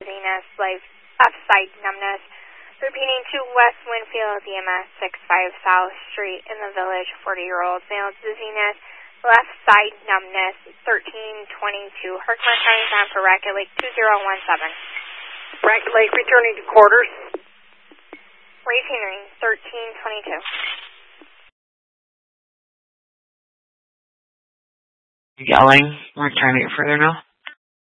dizziness, left side numbness. Repeating to West Winfield, EMS 65 South Street in the Village, 40-year-old male, dizziness, left side numbness, 1322. Herkimer County time for Racket Lake 2017. Racket Lake returning to quarters. Receiving 1322. Yelling, we're trying to get further now.